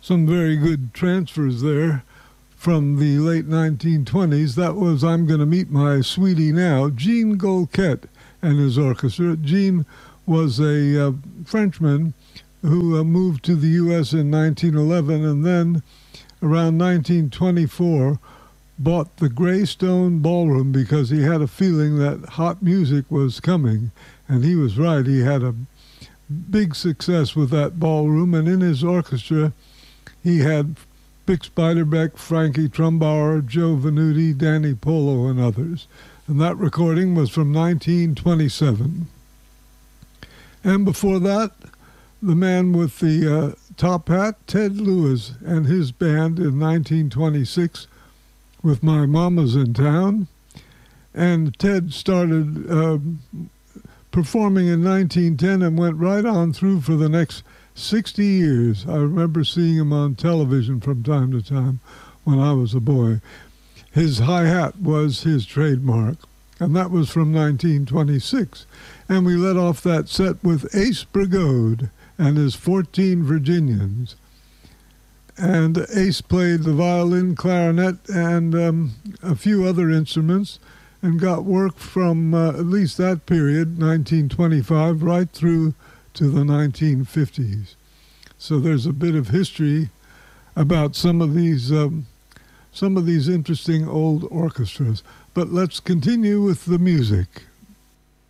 some very good transfers there from the late 1920s. That was I'm Gonna Meet My Sweetie Now, Jean Golquet and his orchestra. Jean was a Frenchman who moved to the U.S. in 1911 and then around 1924 bought the Greystone Ballroom because he had a feeling that hot music was coming. And he was right. He had a big success with that ballroom. And in his orchestra, he had Bix Beiderbecke, Frankie Trumbauer, Joe Venuti, Danny Polo, and others. And that recording was from 1927. And before that, the man with the top hat, Ted Lewis, and his band in 1926 with My Mama's in Town. And Ted started performing in 1910 and went right on through for the next 60 years. I remember seeing him on television from time to time when I was a boy. His hi-hat was his trademark, and that was from 1926. And we let off that set with Ace Brigode and his 14 Virginians. And Ace played the violin, clarinet, and a few other instruments, and got work from at least that period, 1925, right through to the 1950s. So there's a bit of history about some of these interesting old orchestras. But let's continue with the music.